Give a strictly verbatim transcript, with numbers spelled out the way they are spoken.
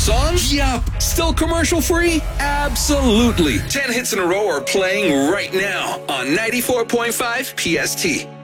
song? Yup. Still commercial free? Absolutely. ten hits in a row are playing right now on ninety-four point five P S T.